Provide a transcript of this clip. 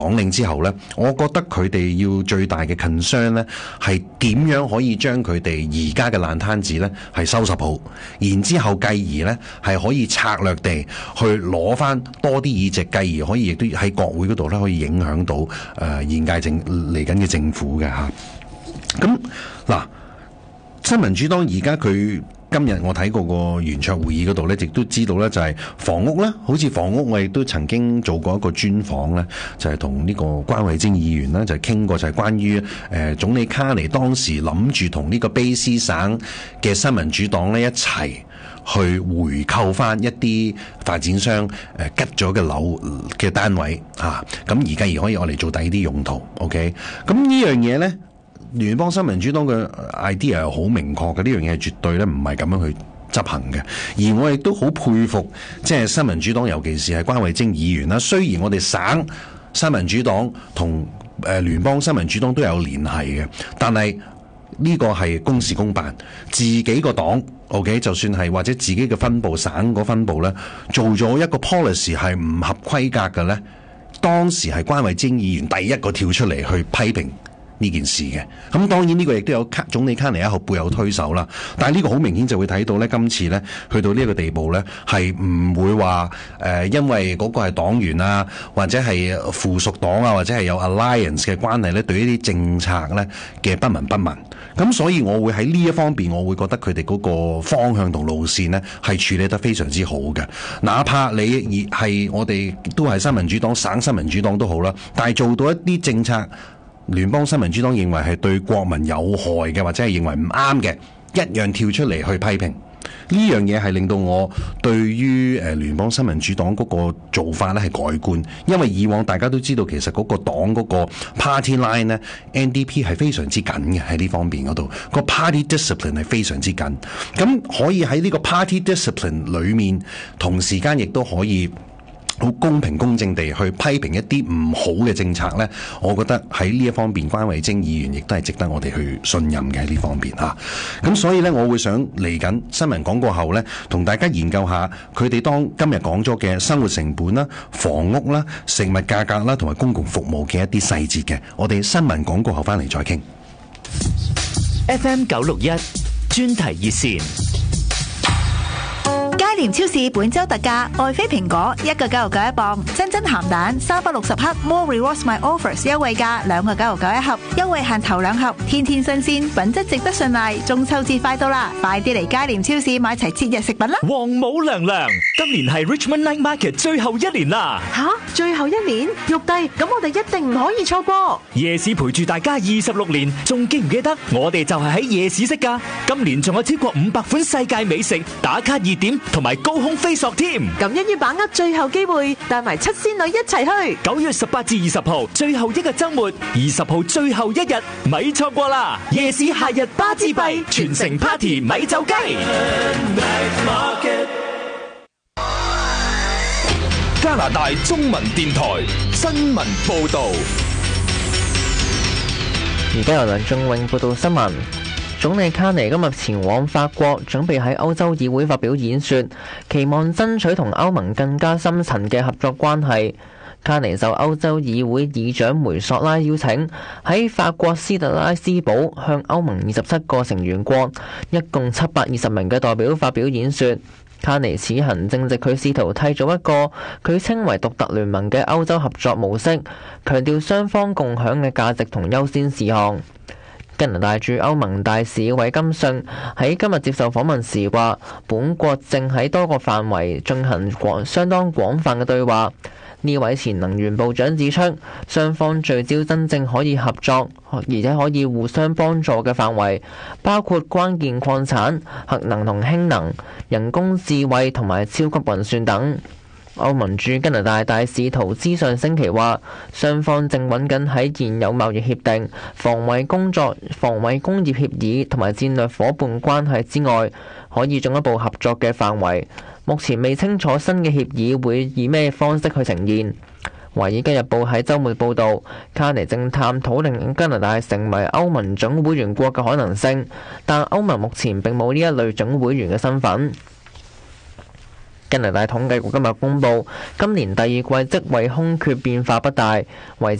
講令之後呢，我覺得佢哋要最大嘅 concern 呢，係點樣可以將佢哋而家嘅爛攤子呢係收拾好，然之後繼而呢係可以策略地去攞翻多啲議席，繼而可以亦都喺國會嗰度呢可以影響到現屆嚟緊嘅政府嘅嚇。咁嗱，新民主黨而家佢。今日我睇過個圓桌會議嗰度咧，亦都知道咧就係房屋啦，好似房屋我亦都曾經做過一個專訪咧，就係同呢個關惠貞議員咧就係傾過，就係關於總理卡尼當時諗住同呢個卑斯省嘅新民主黨咧一齊去回購翻一啲發展商吉咗嘅樓嘅單位啊，咁而家而可以我嚟做第二啲用途 ，OK？ 咁呢樣嘢咧。聯邦新民主黨嘅 idea 係好明確嘅，呢樣嘢係絕對咧唔係咁樣去執行嘅。而我亦都好佩服，即係新民主黨，尤其是係關惠貞議員啦。雖然我哋省新民主黨同聯邦新民主黨都有聯繫嘅，但係呢個係公事公辦，自己個黨 OK， 就算係或者自己嘅分部省嗰分部咧，做咗一個 policy 係唔合規格嘅咧，當時係關惠貞議員第一個跳出嚟去批評呢件事嘅。咁當然呢個亦都有總理卡尼一號背後推手啦，但係呢個好明顯就會睇到咧，今次咧去到呢個地步咧，係唔會話因為嗰個係黨員啊，或者係附屬黨啊，或者係有 alliance 嘅關係咧，對呢啲政策咧嘅不聞不問。咁所以我會喺呢一方面，我會覺得佢哋嗰個方向同路線咧係處理得非常之好嘅。哪怕你係我哋都係新民主黨、省新民主黨都好啦，但係做到一啲政策，聯邦新民主黨認為係對國民有害嘅，或者係認為唔啱嘅，一樣跳出嚟去批評。呢樣嘢係令到我對於聯邦新民主黨嗰個做法咧係改觀，因為以往大家都知道其實嗰個黨嗰個 party line 咧 NDP 係非常之緊嘅，喺呢方面嗰度，個 party discipline 係非常之緊，咁可以喺呢個 party discipline 裏面同時間亦都可以好公平公正地去批評一啲唔好嘅政策呢，我覺得喺呢一方面關惠貞議員亦都係值得我哋去信任嘅呢方面嚇。咁所以呢，我會想嚟緊新聞廣告後呢，同大家研究下佢哋當今日講咗嘅生活成本啦、房屋啦、食物價格啦同埋公共服務嘅一啲細節嘅。我哋新聞廣告後翻嚟再傾。 FM 961專題熱線。 佳廉超市本周特價，愛妃蘋果1個9.9一磅，珍珍鹹蛋360克 More Rewards My Offers 優惠價2個9.9一盒，優惠限頭2盒，天天新鮮，品質值得信賴。中秋節快到啦，快啲嚟佳廉超市買齊節日食品啦！ 王母娘娘，今年係 Richmond Night Market 最後一年啦！ 吓，最後一年，玉帝，咁我哋一定唔可以錯過。 夜市陪住大家26年，仲記唔記得我哋就係喺夜市識㗎？今年仲有超過500款世界美食、打卡熱點同埋高空飛索添， 咁一於把握最後機會，帶埋7仙女一齊去。 9月18至20號最後一個週末，20號最後一日，咪錯過啦！夜市夏日巴之閉，全城 party 咪走雞。 加拿大中文電台新聞報導， 而家由梁仲永報道新聞。總理卡尼今日前往法國，準備喺歐洲議會發表演說，期望爭取同歐盟更加深層嘅合作關係。卡尼受歐洲議會議長梅索拉邀請，喺法國斯特拉斯堡向歐盟27個成員國，一共720名嘅代表發表演說。卡尼此行正值佢試圖締造一個佢稱為獨特聯盟嘅歐洲合作模式，強調雙方共享嘅價值同優先事項。加拿大駐歐盟大使韋金遜喺今日接受訪問時話，本國正喺多個範圍進行相當廣泛嘅對話。呢位前能源部長指出，雙方聚焦真正可以合作，而且可以互相幫助嘅範圍，包括關鍵礦產、核能同氫能、人工智慧同埋超級運算等。歐盟駐加拿大大使圖茲上星期話，雙方正揾緊喺現有貿易協定、防衛工業協議同埋戰略夥伴關係之外，可以進一步合作嘅範圍。目前未清楚新嘅協議會以咩方式去呈現。華爾街日報喺週末報導，卡尼正探討令加拿大成為歐盟準會員國嘅可能性，但歐盟目前並冇呢一類準會員嘅身份。 加拿大統計局今日公佈，今年第二季職位空缺變化不大，維